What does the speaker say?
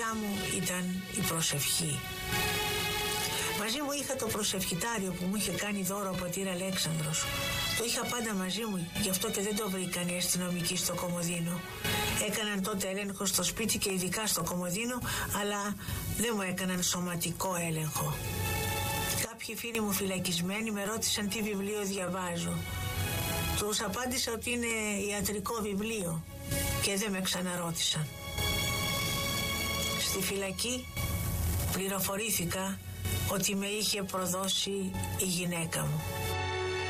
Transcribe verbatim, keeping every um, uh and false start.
δικιά μου ήταν η προσευχή. Μαζί μου είχα το προσευχητάριο που μου είχε κάνει δώρο ο πατήρ Αλέξανδρος. Το είχα πάντα μαζί μου, γι' αυτό και δεν το βρήκαν οι αστυνομικοί στο Κομοδίνο. Έκαναν τότε έλεγχο στο σπίτι και ειδικά στο Κομοδίνο, αλλά δεν μου έκαναν σωματικό έλεγχο. Κάποιοι φίλοι μου φυλακισμένοι με ρώτησαν τι βιβλίο διαβάζω. Τους απάντησα ότι είναι ιατρικό βιβλίο και δεν με ξαναρώτησαν. Στη φυλακή πληροφορήθηκα ότι με είχε προδώσει η γυναίκα μου.